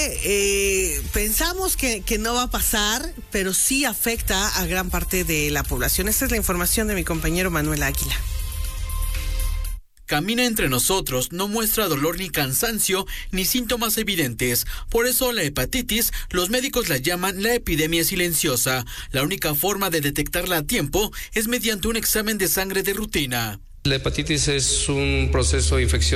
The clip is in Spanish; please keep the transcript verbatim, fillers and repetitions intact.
que eh, pensamos que, que no va a pasar, pero sí afecta a gran parte de la población. Esta es la información de mi compañero Manuel Águila. Camina entre nosotros, no muestra dolor ni cansancio, ni síntomas evidentes. Por eso la hepatitis, los médicos la llaman la epidemia silenciosa. La única forma de detectarla a tiempo es mediante un examen de sangre de rutina. La hepatitis es un proceso de infección